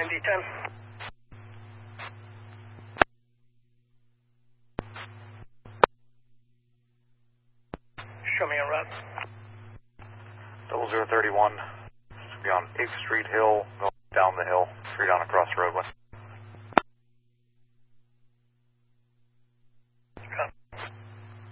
9010. Show me a route. 0031. Be on 8th Street Hill, going down the hill, straight on across the roadway.